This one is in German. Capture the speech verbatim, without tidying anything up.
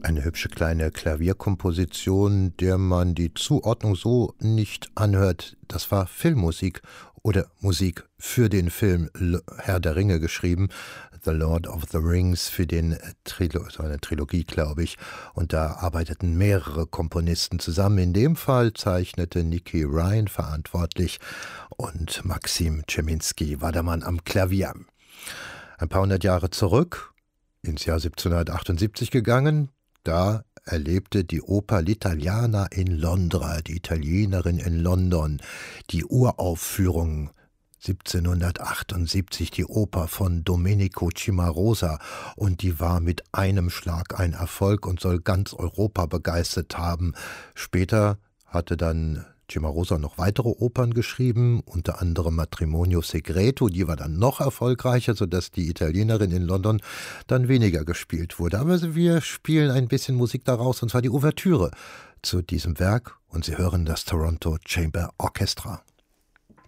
Eine hübsche kleine Klavierkomposition, der man die Zuordnung so nicht anhört. Das war Filmmusik oder Musik für den Film Herr der Ringe geschrieben. The Lord of the Rings für den Trilo so eine Trilogie, glaube ich. Und da arbeiteten mehrere Komponisten zusammen. In dem Fall zeichnete Nicky Ryan verantwortlich und Maxim Czeminski war der Mann am Klavier. Ein paar hundert Jahre zurück, ins Jahr siebzehnhundertachtundsiebzig gegangen, da erlebte die Oper L'Italiana in Londra, die Italienerin in London, die Uraufführung siebzehnhundertachtundsiebzig, die Oper von Domenico Cimarosa, und die war mit einem Schlag ein Erfolg und soll ganz Europa begeistert haben. Später hatte dann Cimarosa noch weitere Opern geschrieben, unter anderem Matrimonio Segreto, die war dann noch erfolgreicher, sodass die Italienerin in London dann weniger gespielt wurde. Aber wir spielen ein bisschen Musik daraus, und zwar die Ouvertüre zu diesem Werk, und Sie hören das Toronto Chamber Orchestra.